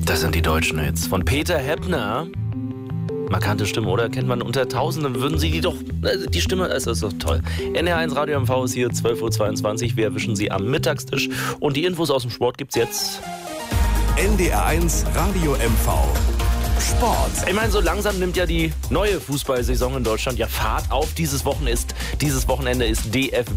Das sind die deutschen Hits von Peter Heppner. Markante Stimme, oder? Kennt man unter Tausenden, würden Sie die doch... Die Stimme, das ist doch toll. NDR1 Radio MV ist hier, 12.22 Uhr. Wir erwischen Sie am Mittagstisch. Und die Infos aus dem Sport gibt's jetzt. NDR1 Radio MV. Sport. Ich meine, so langsam nimmt ja die neue Fußballsaison in Deutschland ja Fahrt auf. Dieses Wochenende ist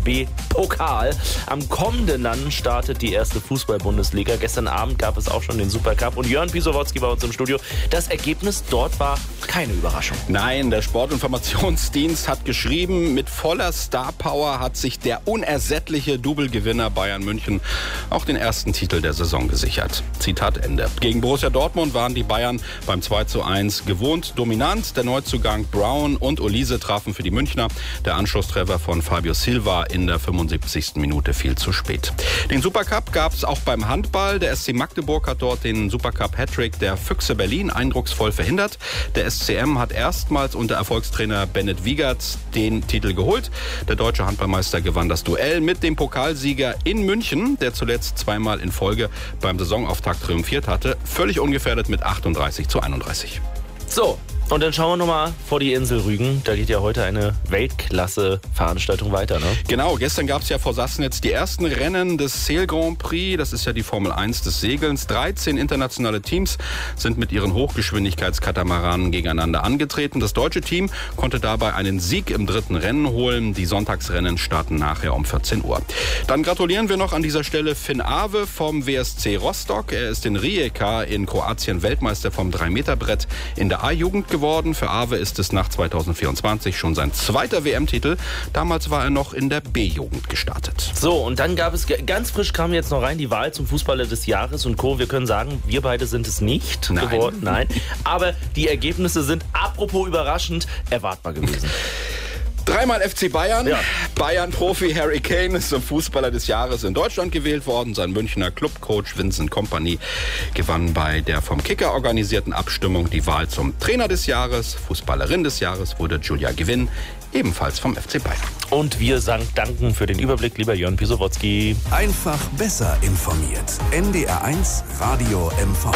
DFB-Pokal. Am kommenden dann startet die erste Fußball-Bundesliga. Gestern Abend gab es auch schon den Supercup. Und Jörn Pisowotzki bei uns im Studio. Das Ergebnis dort war keine Überraschung. Nein, der Sportinformationsdienst hat geschrieben, mit voller Star-Power hat sich der unersättliche Double-Gewinner Bayern München auch den ersten Titel der Saison gesichert. Zitat Ende. Gegen Borussia Dortmund waren die Bayern beim 2:1 gewohnt dominant. Der Neuzugang Brown und Olise trafen für die Münchner. Der Anschlusstreffer von Fabio Silva in der 75. Minute viel zu spät. Den Supercup gab es auch beim Handball. Der SC Magdeburg hat dort den Supercup-Hattrick der Füchse Berlin eindrucksvoll verhindert. Der SCM hat erstmals unter Erfolgstrainer Bennett Wiegert den Titel geholt. Der deutsche Handballmeister gewann das Duell mit dem Pokalsieger in München, der zuletzt zweimal in Folge beim Saisonauftakt triumphiert hatte. Völlig ungefährdet mit 38:31. So, und dann schauen wir nochmal vor die Insel Rügen. Da geht ja heute eine Weltklasse-Veranstaltung weiter, ne? Genau, gestern gab es ja vor Sassnitz die ersten Rennen des Sail Grand Prix. Das ist ja die Formel 1 des Segelns. 13 internationale Teams sind mit ihren Hochgeschwindigkeitskatamaranen gegeneinander angetreten. Das deutsche Team konnte dabei einen Sieg im dritten Rennen holen. Die Sonntagsrennen starten nachher um 14 Uhr. Dann gratulieren wir noch an dieser Stelle Finn Awe vom WSC Rostock. Er ist in Rijeka in Kroatien Weltmeister vom 3-Meter-Brett in der A-Jugend geworden. Für Awe ist es nach 2024 schon sein zweiter WM-Titel. Damals war er noch in der B-Jugend gestartet. So, und dann gab es, ganz frisch kam jetzt noch rein, die Wahl zum Fußballer des Jahres und Co. Wir können sagen, wir beide sind es nicht geworden. Nein. Aber die Ergebnisse sind, apropos überraschend, erwartbar gewesen. Dreimal FC Bayern. Ja. Bayern-Profi Harry Kane ist zum Fußballer des Jahres in Deutschland gewählt worden. Sein Münchner Clubcoach Vincent Kompany gewann bei der vom Kicker organisierten Abstimmung die Wahl zum Trainer des Jahres. Fußballerin des Jahres wurde Julia Gewinn, ebenfalls vom FC Bayern. Und wir danken für den Überblick, lieber Jörn Pisowotzki. Einfach besser informiert. NDR1 Radio MV.